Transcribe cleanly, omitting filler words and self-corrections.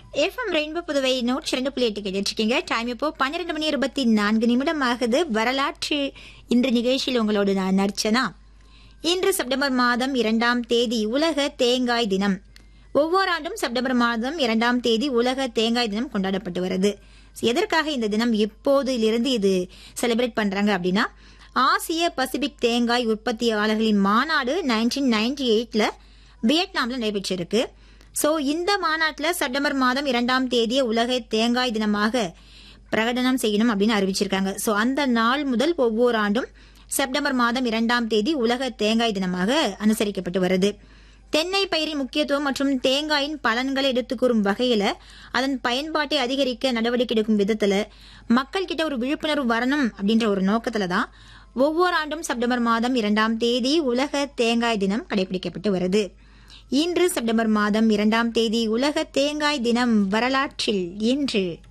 FM rainbow Puduvai 102.8 கேட்டிருக்கீங்க. Time இப்போ 12:24 ஆகுது. வரலாற்று இன்று நிகழ்ச்சியில் உங்களோடு நான் நர்ச்சனா. இன்று செப்டம்பர் மாதம் 2ஆம் தேதி உலக தேங்காய் தினம். ஒவ்வொரு ஆண்டும் செப்டம்பர் மாதம் 2ஆம் தேதி உலக தேங்காய் தினம் கொண்டாடப்பட்டு வருது. எதற்காக இந்த தினம் எப்போதிலிருந்து இது செலிப்ரேட் பண்றாங்க அப்படின்னா, ஆசிய பசிபிக் தேங்காய் உற்பத்தியாளர்களின் மாநாடு 1998ல வியட்நாம்ல நடைபெற்றிருக்கு. சோ இந்த மாநாட்டில் செப்டம்பர் மாதம் 2ஆம் தேதியை உலக தேங்காய் தினமாக பிரகடனம் செய்யணும் அப்படின்னு அறிவிச்சிருக்காங்க. சோ அந்த நாள் முதல் ஒவ்வொரு ஆண்டும் செப்டம்பர் மாதம் 2ஆம் தேதி உலக தேங்காய் தினமாக அனுசரிக்கப்பட்டு வருது. தென்னை பயிரின் முக்கியத்துவம் மற்றும் தேங்காயின் பலன்களை எடுத்துக் கூறும் வகையில அதன் பயன்பாட்டை அதிகரிக்க நடவடிக்கை எடுக்கும் விதத்துல மக்கள் கிட்ட ஒரு விழிப்புணர்வு வரணும் அப்படின்ற ஒரு நோக்கத்துல தான் ஒவ்வொரு ஆண்டும் செப்டம்பர் மாதம் 2ஆம் தேதி உலக தேங்காய் தினம் கடைபிடிக்கப்பட்டு வருது. இன்று செப்டம்பர் மாதம் 2ஆம் தேதி உலக தேங்காய் தினம். வரலாற்றில் இன்று